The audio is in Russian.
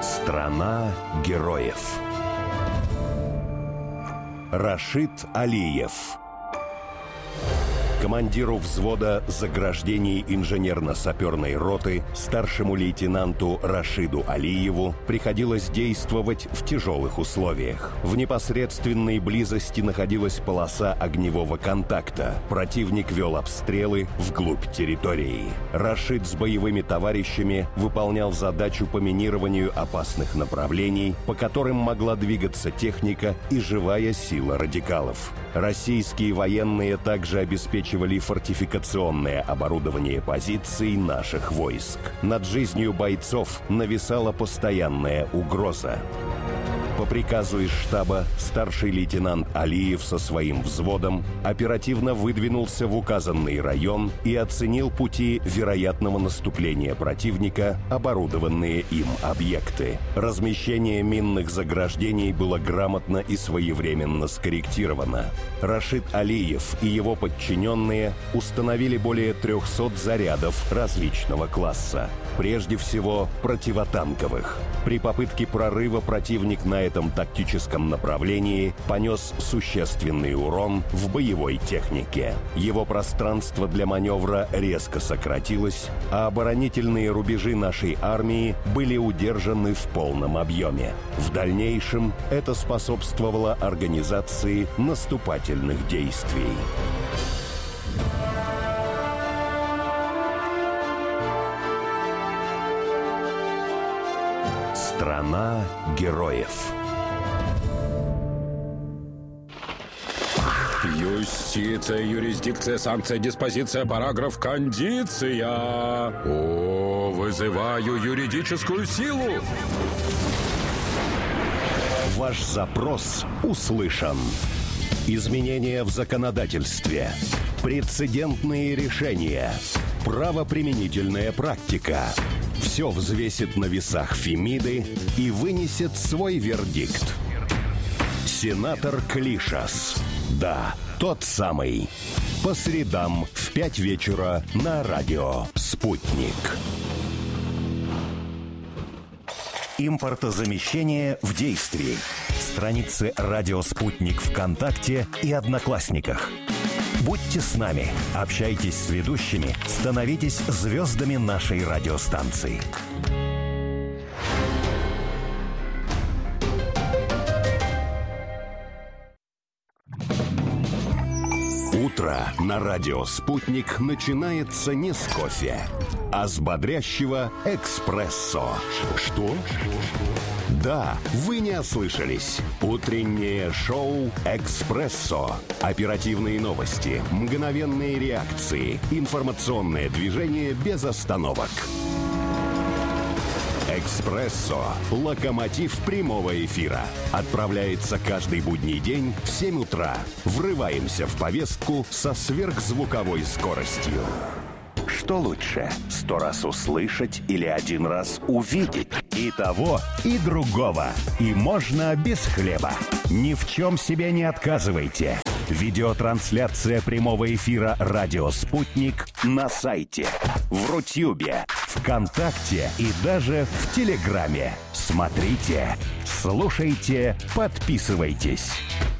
Страна героев. Рашид Алиев. Командиру взвода заграждений инженерно-саперной роты, старшему лейтенанту Рашиду Алиеву, приходилось действовать в тяжелых условиях. В непосредственной близости находилась полоса огневого контакта. Противник вел обстрелы вглубь территории. Рашид с боевыми товарищами выполнял задачу по минированию опасных направлений, по которым могла двигаться техника и живая сила радикалов. Российские военные также обеспечивали фортификационное оборудование позиций наших войск. Над жизнью бойцов нависала постоянная угроза. По приказу из штаба старший лейтенант Алиев со своим взводом оперативно выдвинулся в указанный район и оценил пути вероятного наступления противника, оборудованные им объекты. Размещение минных заграждений было грамотно и своевременно скорректировано. Рашид Алиев и его подчиненные установили более 300 зарядов различного класса. Прежде всего, противотанковых. При попытке прорыва противник на этом тактическом направлении понес существенный урон в боевой технике. Его пространство для маневра резко сократилось, а оборонительные рубежи нашей армии были удержаны в полном объеме. В дальнейшем это способствовало организации наступательных действий. Страна героев. Юстиция, юрисдикция, санкция, диспозиция, параграф, кондиция. О, вызываю юридическую силу. Ваш запрос услышан. Изменения в законодательстве. Прецедентные решения. Правоприменительная практика. Все взвесит на весах Фемиды и вынесет свой вердикт. Сенатор Клишас. Да, тот самый. По средам в 5 вечера на радио «Спутник». Импортозамещение в действии. Страницы «Радио Спутник» ВКонтакте и Одноклассниках. Будьте с нами, общайтесь с ведущими, становитесь звездами нашей радиостанции. Утро на радио «Спутник» начинается не с кофе, а с бодрящего эспрессо. Что? Да, вы не ослышались. Утреннее шоу «Экспрессо». Оперативные новости, мгновенные реакции, информационное движение без остановок. «Экспрессо» – локомотив прямого эфира. Отправляется каждый будний день в 7 утра. Врываемся в повестку со сверхзвуковой скоростью. Что лучше, 100 раз услышать или 1 раз увидеть? И того, и другого. И можно без хлеба. Ни в чем себе не отказывайте. Видеотрансляция прямого эфира «Радио Спутник» на сайте, в Рутюбе, ВКонтакте и даже в Телеграме. Смотрите, слушайте, подписывайтесь.